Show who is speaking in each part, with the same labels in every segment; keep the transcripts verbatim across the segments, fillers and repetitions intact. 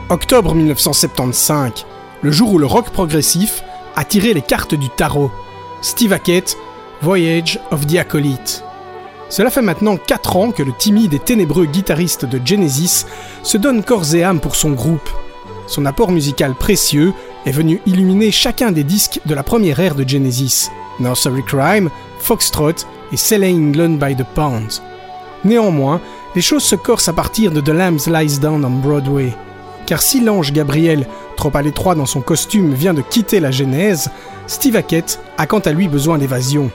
Speaker 1: Octobre mille neuf cent soixante-quinze, le jour où le rock progressif a tiré les cartes du tarot. Steve Hackett, Voyage of the Acolyte. Cela fait maintenant quatre ans que le timide et ténébreux guitariste de Genesis se donne corps et âme pour son groupe. Son apport musical précieux est venu illuminer chacun des disques de la première ère de Genesis, Nursery Crime, Foxtrot et Selling England by the Pound. Néanmoins, les choses se corsent à partir de The Lamb Lies Down on Broadway. Car si l'ange Gabriel, trop à l'étroit dans son costume, vient de quitter la Genèse, Steve Hackett a quant à lui besoin d'évasion.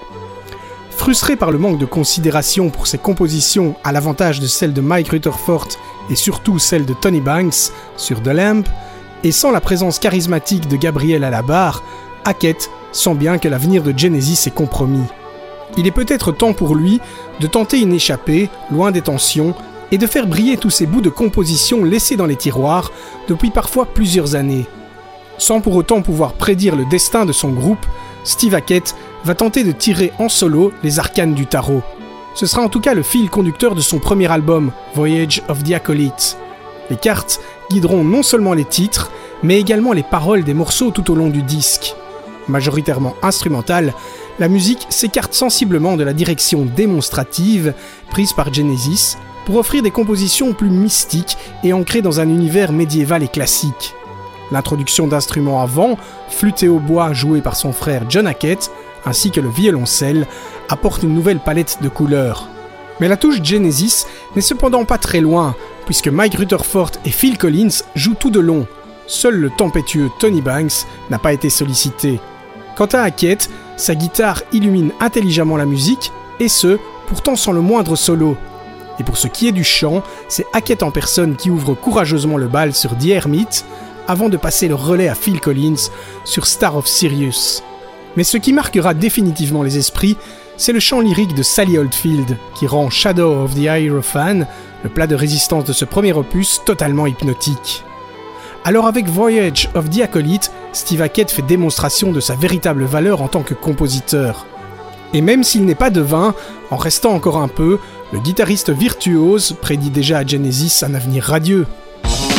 Speaker 1: Frustré par le manque de considération pour ses compositions à l'avantage de celles de Mike Rutherford et surtout celles de Tony Banks sur The Lamb, et sans la présence charismatique de Gabriel à la barre, Hackett sent bien que l'avenir de Genesis est compromis. Il est peut-être temps pour lui de tenter une échappée, loin des tensions, et de faire briller tous ces bouts de composition laissés dans les tiroirs depuis parfois plusieurs années. Sans pour autant pouvoir prédire le destin de son groupe, Steve Hackett va tenter de tirer en solo les arcanes du tarot. Ce sera en tout cas le fil conducteur de son premier album, Voyage of the Acolyte. Les cartes guideront non seulement les titres, mais également les paroles des morceaux tout au long du disque. Majoritairement instrumentale, la musique s'écarte sensiblement de la direction démonstrative prise par Genesis, pour offrir des compositions plus mystiques et ancrées dans un univers médiéval et classique. L'introduction d'instruments à vent, flûte et hautbois joués par son frère John Hackett, ainsi que le violoncelle, apportent une nouvelle palette de couleurs. Mais la touche Genesis n'est cependant pas très loin, puisque Mike Rutherford et Phil Collins jouent tout de long. Seul le tempétueux Tony Banks n'a pas été sollicité. Quant à Hackett, sa guitare illumine intelligemment la musique, et ce, pourtant sans le moindre solo. Et pour ce qui est du chant, c'est Hackett en personne qui ouvre courageusement le bal sur The Hermit, avant de passer le relais à Phil Collins sur Star of Sirius. Mais ce qui marquera définitivement les esprits, c'est le chant lyrique de Sally Oldfield, qui rend Shadow of the Hierophant, le plat de résistance de ce premier opus, totalement hypnotique. Alors avec Voyage of the Acolyte, Steve Hackett fait démonstration de sa véritable valeur en tant que compositeur. Et même s'il n'est pas devin, en restant encore un peu, le guitariste virtuose prédit déjà à Genesis un avenir radieux.